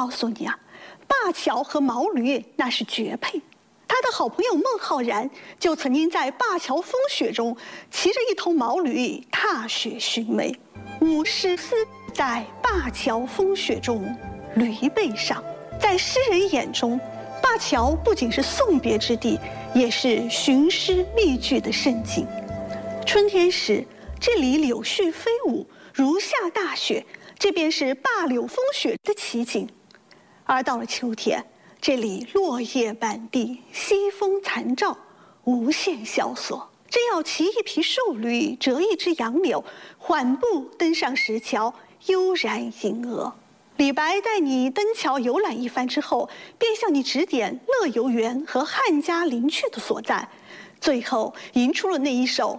告诉你啊，灞桥和毛驴那是绝配。他的好朋友孟浩然就曾经在灞桥风雪中骑着一头毛驴踏雪寻梅。舞诗思在灞桥风雪中，驴背上。在诗人眼中，灞桥不仅是送别之地，也是寻诗觅句的圣境。春天时，这里柳絮飞舞，如下大雪，这便是灞柳风雪的奇景。而到了秋天，这里落叶满地，西风残照，无限萧索。正要骑一匹瘦驴，折一只杨柳，缓步登上石桥，悠然吟额。李白带你登桥游览一番之后，便向你指点乐游原和汉家陵去的所在，最后吟出了那一首